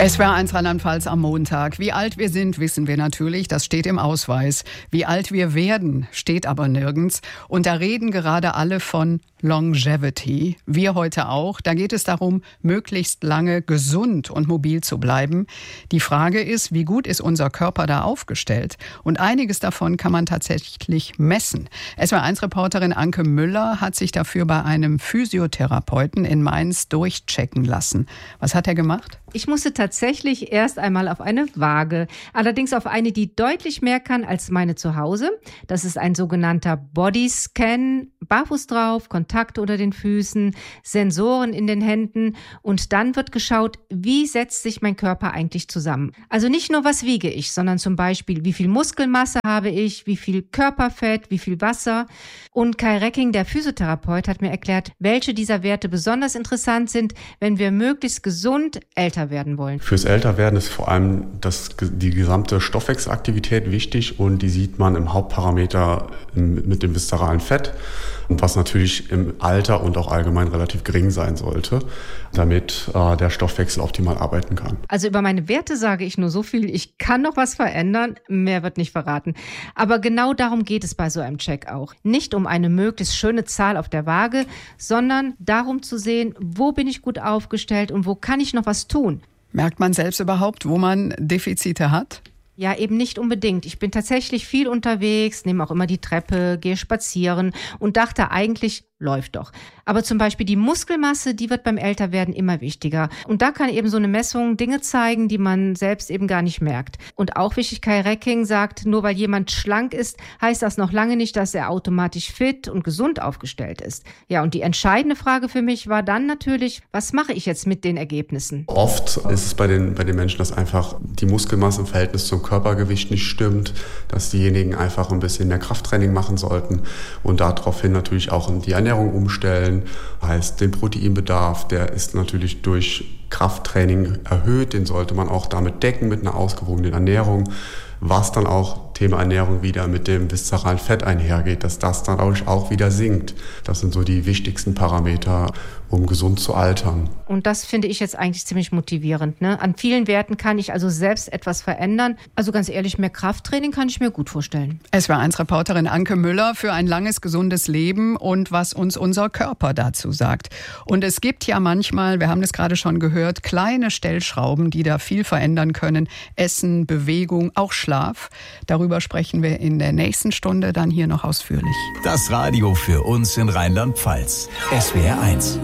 SWR1 Rheinland-Pfalz am Montag. Wie alt wir sind, wissen wir natürlich, das steht im Ausweis. Wie alt wir werden, steht aber nirgends. Und da reden gerade alle von Longevity. Wir heute auch. Da geht es darum, möglichst lange gesund und mobil zu bleiben. Die Frage ist, wie gut ist unser Körper da aufgestellt? Und einiges davon kann man tatsächlich messen. SWR1-Reporterin Anke Müller hat sich dafür bei einem Physiotherapeuten in Mainz durchchecken lassen. Was hat er gemacht? Ich musste tatsächlich erst einmal auf eine Waage, allerdings auf eine, die deutlich mehr kann als meine zu Hause. Das ist ein sogenannter Bodyscan, barfuß drauf, Kontakte unter den Füßen, Sensoren in den Händen und dann wird geschaut, wie setzt sich mein Körper eigentlich zusammen. Also nicht nur, was wiege ich, sondern zum Beispiel, wie viel Muskelmasse habe ich, wie viel Körperfett, wie viel Wasser. Und Kai Recking, der Physiotherapeut, hat mir erklärt, welche dieser Werte besonders interessant sind, wenn wir möglichst gesund älter werden wollen. Fürs Älterwerden ist vor allem die gesamte Stoffwechselaktivität wichtig und die sieht man im Hauptparameter mit dem viszeralen Fett, was natürlich im Alter und auch allgemein relativ gering sein sollte, damit der Stoffwechsel optimal arbeiten kann. Also über meine Werte sage ich nur so viel, ich kann noch was verändern, mehr wird nicht verraten. Aber genau darum geht es bei so einem Check auch. Nicht um eine möglichst schöne Zahl auf der Waage, sondern darum zu sehen, wo bin ich gut aufgestellt und wo kann ich noch was tun. Merkt man selbst überhaupt, wo man Defizite hat? Ja, eben nicht unbedingt. Ich bin tatsächlich viel unterwegs, nehme auch immer die Treppe, gehe spazieren und dachte eigentlich, läuft doch. Aber zum Beispiel die Muskelmasse, die wird beim Älterwerden immer wichtiger. Und da kann eben so eine Messung Dinge zeigen, die man selbst eben gar nicht merkt. Und auch wichtig, Kai Recking sagt, nur weil jemand schlank ist, heißt das noch lange nicht, dass er automatisch fit und gesund aufgestellt ist. Ja, und die entscheidende Frage für mich war dann natürlich, was mache ich jetzt mit den Ergebnissen? Oft ist es bei den Menschen, dass einfach die Muskelmasse im Verhältnis zum Körpergewicht nicht stimmt, dass diejenigen einfach ein bisschen mehr Krafttraining machen sollten und daraufhin natürlich auch die Ernährung umstellen, heißt den Proteinbedarf, der ist natürlich durch Krafttraining erhöht, den sollte man auch damit decken mit einer ausgewogenen Ernährung, was dann auch Thema Ernährung wieder mit dem viszeralen Fett einhergeht, dass das dann auch wieder sinkt. Das sind so die wichtigsten Parameter, um gesund zu altern. Und das finde ich jetzt eigentlich ziemlich motivierend, ne? An vielen Werten kann ich also selbst etwas verändern. Also ganz ehrlich, mehr Krafttraining kann ich mir gut vorstellen. SWR1-Reporterin Anke Müller für ein langes, gesundes Leben und was uns unser Körper dazu sagt. Und es gibt ja manchmal, wir haben das gerade schon gehört, kleine Stellschrauben, die da viel verändern können. Essen, Bewegung, auch Schlaf. Darüber sprechen wir in der nächsten Stunde dann hier noch ausführlich. Das Radio für uns in Rheinland-Pfalz. SWR1.